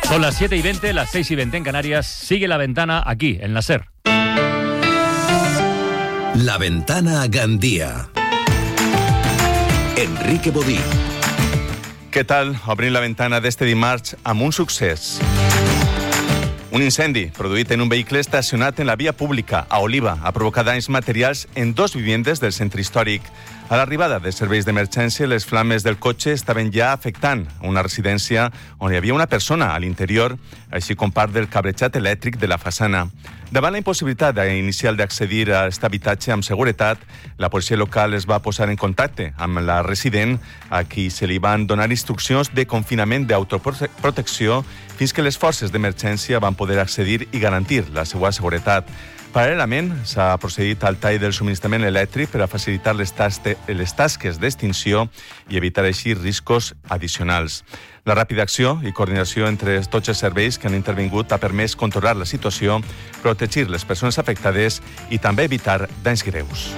Son las 7:20, las 6:20 en Canarias. Sigue La Ventana aquí, en la SER. La Ventana Gandía. Enrique Bodí. Què tal? Obrim la ventana d'este dimarts amb un succés. Un incendi produït en un vehicle estacionat en la via pública a Oliva ha provocat danys materials en 2 vivendes del centre històric. A l'arribada de serveis d'emergència, les flames del cotxe estaven ja afectant una residència on hi havia una persona a l'interior, així com part del cablejat elèctric de la façana. Davant la impossibilitat inicial d'accedir a aquest habitatge amb seguretat, la policia local es va posar en contacte amb la resident, a qui se li van donar instruccions de confinament d'autoprotecció fins que les forces d'emergència van poder accedir i garantir la seva seguretat. Paral·lelament, s'ha procedit al tall del subministrament elèctric per a facilitar les tasques d'extinció i evitar així riscos addicionals. La ràpida acció i coordinació entre tots els serveis que han intervingut ha permès controlar la situació, protegir les persones afectades i també evitar danys greus.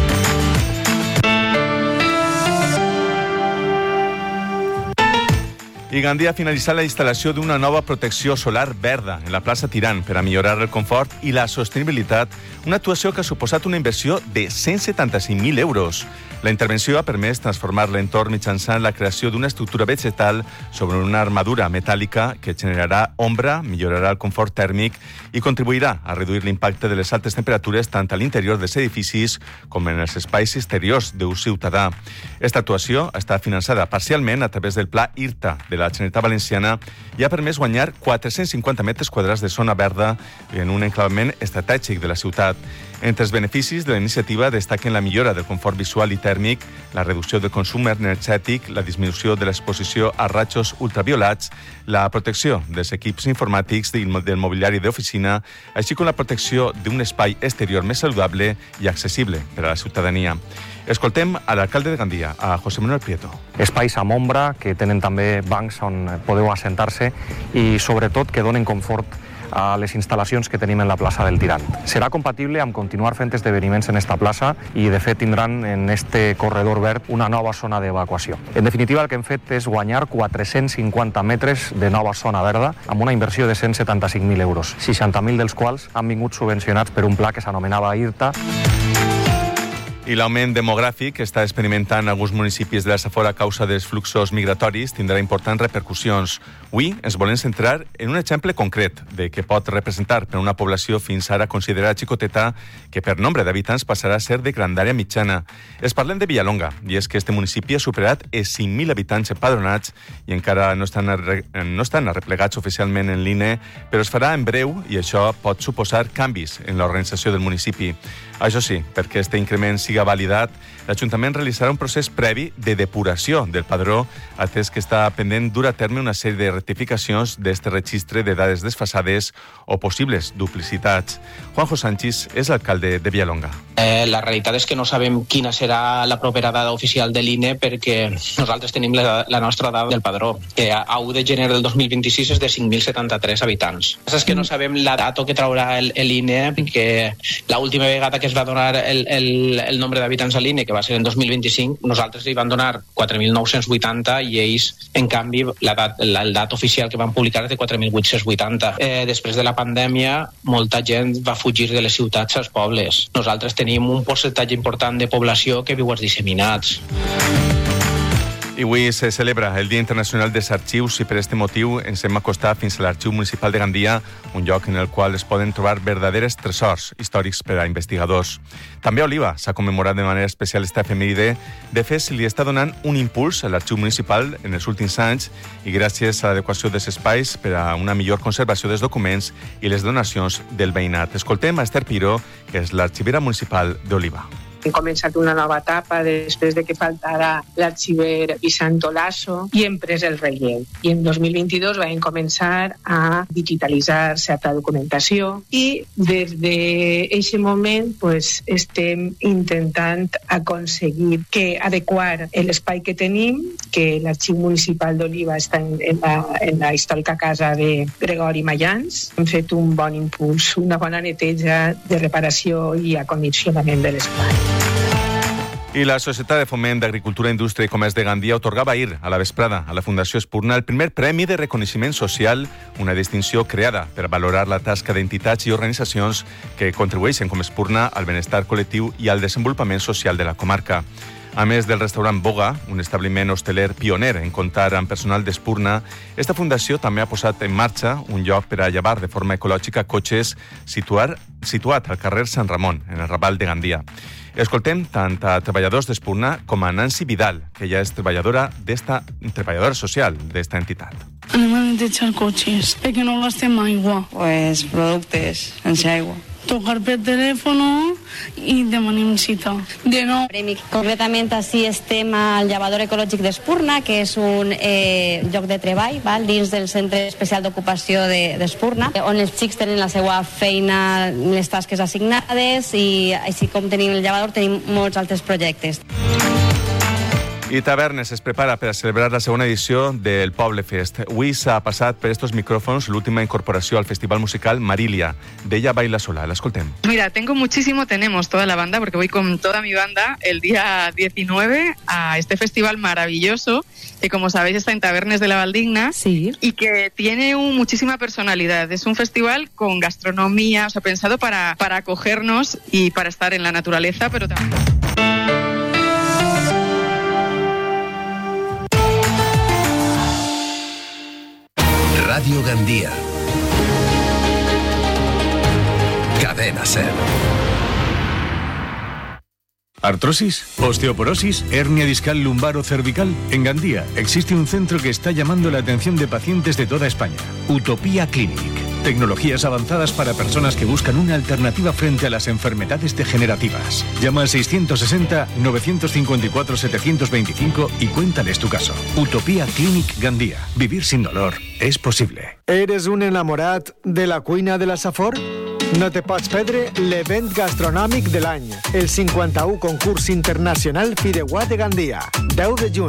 I Gandia ha finalitzat la instal·lació d'una nova protecció solar verda en la plaça Tirant per a millorar el confort i la sostenibilitat, una actuació que ha suposat una inversió de 175.000 euros. La intervenció ha permès transformar l'entorn mitjançant la creació d'una estructura vegetal sobre una armadura metàl·lica que generarà ombra, millorarà el confort tèrmic i contribuirà a reduir l'impacte de les altes temperatures tant a l'interior dels edificis com en els espais exteriors d'ús ciutadà. Aquesta actuació està finançada parcialment a través del Pla IRTA de la Generalitat Valenciana i ha permès guanyar 450 metres quadrats de zona verda en un enclavament estratègic de la ciutat. Entre els beneficis de la iniciativa destaquen la millora del confort visual i tèrmic, la reducció del consum energètic, la disminució de l'exposició a rajos ultraviolats, la protecció dels equips informàtics i del mobiliari d'oficina, així com la protecció d'un espai exterior més saludable i accessible per a la ciutadania. Escoltem a l'alcalde de Gandia, a José Manuel Prieto. Espais amb ombra, que tenen també bancs on podeu assentar-se i, sobretot, que donen confort a les instal·lacions que tenim en la plaça del Tirant. Serà compatible amb continuar fent esdeveniments en esta plaça i, de fet, tindran en este corredor verd una nova zona d'evacuació. En definitiva, el que hem fet és guanyar 450 metres de nova zona verda amb una inversió de 175.000 euros, 60.000 dels quals han vingut subvencionats per un pla que s'anomenava IRTA. I l'augment demogràfic que està experimentant alguns municipis de la Safor a causa dels fluxos migratoris tindrà importants repercussions. Avui ens volem centrar en un exemple concret de què pot representar per una població fins ara considerada xicoteta que per nombre d'habitants passarà a ser de grandària mitjana. Es parlem de Villalonga, i és que este municipi ha superat els 5.000 habitants empadronats i encara no estan arreplegats oficialment en l'INE, però es farà en breu i això pot suposar canvis en l'organització del municipi. Això sí, perquè este increment siga validat, l'Ajuntament realitzarà un procés previ de depuració del padró, atès que està pendent dur a terme una sèrie de rectificacions d'este registre de dades desfasades o possibles duplicitats. Juanjo Sánchez és l'alcalde de Villalonga. La realitat és que no sabem quina serà la propera dada oficial de l'INE perquè nosaltres tenim la nostra dada del padró, que a 1 de gener del 2026 és de 5.073 habitants. És que no sabem la data que traurà l'INE, perquè l'última vegada que es va donar el nombre d'habitants a l'INE, que va ser en 2025, nosaltres li van donar 4.980 i ells, en canvi, el dat oficial que van publicar és de 4.880. Després de la pandèmia, molta gent va fugir de les ciutats als pobles. Nosaltres tenim un percentatge important de població que viu als disseminats. I avui se celebra el Dia Internacional dels Arxius i per aquest motiu ens hem acostat fins a l'Arxiu Municipal de Gandia, un lloc en el qual es poden trobar verdaderes tresors històrics per a investigadors. També a Oliva s'ha commemorat de manera especial esta efemèride. De fet, se li està donant un impuls a l'Arxiu Municipal en els últims anys i gràcies a l'adequació dels espais per a una millor conservació dels documents i les donacions del veïnat. Escoltem a Esther Piró, que és l'arxivera municipal d'Oliva. Hem començat una nova etapa després de que faltara l'arxiver Vicent Olaso i hem pres el relleu. I en 2022 vam començar a digitalitzar certa documentació i des d'aquest moment estem intentant aconseguir adequar l'espai que tenim, que l'Arxiu Municipal d'Oliva està en la històrica casa de Gregori Mayans. Hem fet un bon impuls, una bona neteja de reparació i acondicionament de l'espai. I la Societat de Foment d'Agricultura, Indústria i Comerç de Gandia otorgava ahir a la vesprada a la Fundació Espurna el primer Premi de Reconeixement Social, una distinció creada per valorar la tasca d'entitats i organitzacions que contribueixen com Espurna al benestar col·lectiu i al desenvolupament social de la comarca. A més del restaurant Boga, un establiment hosteler pioner en comptar amb personal d'Espurna, esta fundació també ha posat en marxa un lloc per a llevar de forma ecològica cotxes situat al carrer Sant Ramon, en el Raval de Gandia. Escoltem tant a treballadors d'Espurna com a Nancy Vidal, que ja és treballadora social d'esta entitat. Anem a netejar cotxes, perquè no gastem aigua. Pues productes, sense aigua. Tocar per telèfon i demanem cita. De nou. Concretament, així estem al llevador ecològic d'Espurna, que és un lloc de treball dins del Centre Especial d'Ocupació d'Espurna, on els xics tenen la seva feina, les tasques assignades, i així com tenim el llevador, tenim molts altres projectes. I Tavernes es prepara per a celebrar la segona edició del Poble Fest. Avui s'ha passat per estos micrófonos l'última incorporació al festival musical Marilia, d'Ella Baila Sola. L'escoltem. Mira, tenemos toda la banda, porque voy con toda mi banda el día 19 a este festival maravilloso, que como sabéis está en Tavernes de la Valdigna, sí, y que tiene muchísima personalidad. Es un festival con gastronomía, o sea, pensado para acogernos y para estar en la naturaleza, pero también... Radio Gandia. Cadena SER. ¿Artrosis? ¿Osteoporosis? ¿Hernia discal lumbar o cervical? En Gandía existe un centro que está llamando la atención de pacientes de toda España. Utopía Clinic. Tecnologías avanzadas para personas que buscan una alternativa frente a las enfermedades degenerativas. Llama al 660-954-725 y cuéntales tu caso. Utopía Clinic Gandía. Vivir sin dolor es posible. ¿Eres un enamorat de la cuina de la Safor? No te pots perdre l'event gastronòmic de l'any, el 51 concurs internacional Fideuà de Gandia, 10 de juny,